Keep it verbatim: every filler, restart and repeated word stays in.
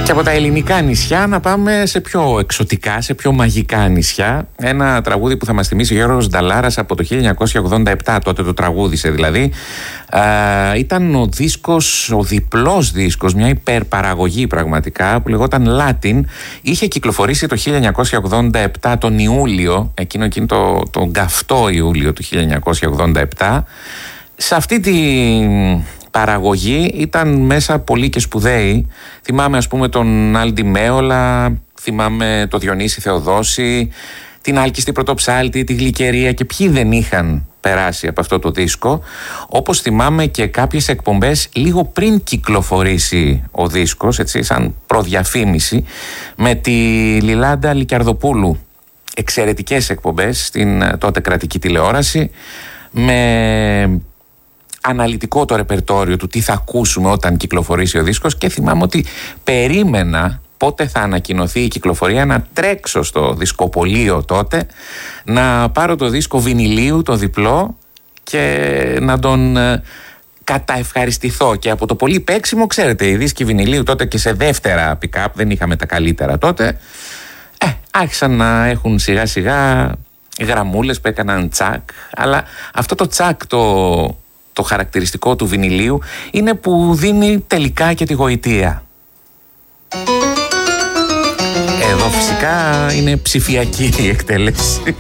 Και από τα ελληνικά νησιά να πάμε σε πιο εξωτικά, σε πιο μαγικά νησιά. Ένα τραγούδι που θα μας θυμίσει ο Γιώργος Νταλάρας από το χίλια εννιακόσια ογδόντα επτά, τότε το τραγούδισε δηλαδή. Α, ήταν ο δίσκος, ο διπλός δίσκος, μια υπερπαραγωγή πραγματικά, που λεγόταν Latin. Είχε κυκλοφορήσει το χίλια εννιακόσια ογδόντα επτά τον Ιούλιο, εκείνο, εκείνο το, το γκαυτό Ιούλιο του χίλια εννιακόσια ογδόντα επτά. Σε αυτή την παραγωγή ήταν μέσα πολλοί και σπουδαίοι. Θυμάμαι ας πούμε τον Άλντι Μέολα, θυμάμαι τον Διονύση Θεοδόση, την Άλκιστη Πρωτοψάλτη, τη Γλυκερία, και ποιοι δεν είχαν περάσει από αυτό το δίσκο. Όπως θυμάμαι και κάποιες εκπομπές λίγο πριν κυκλοφορήσει ο δίσκος, έτσι, σαν προδιαφήμιση, με τη Λιλάντα Λικιαρδοπούλου. Εξαιρετικές εκπομπές στην τότε κρατική τηλεόραση, με αναλυτικό το ρεπερτόριο του τι θα ακούσουμε όταν κυκλοφορήσει ο δίσκος, και θυμάμαι ότι περίμενα πότε θα ανακοινωθεί η κυκλοφορία, να τρέξω στο δισκοπωλείο τότε, να πάρω το δίσκο βινιλίου, το διπλό, και να τον ε, καταευχαριστηθώ. Και από το πολύ παίξιμο, ξέρετε, οι δίσκοι βινιλίου τότε και σε δεύτερα pick-up, δεν είχαμε τα καλύτερα τότε, ε, άρχισαν να έχουν σιγά σιγά γραμμούλες που έκαναν τσακ, αλλά αυτό το τσακ, το, το χαρακτηριστικό του βινιλίου, είναι που δίνει τελικά και τη γοητεία. Εδώ φυσικά είναι ψηφιακή η εκτέλεση.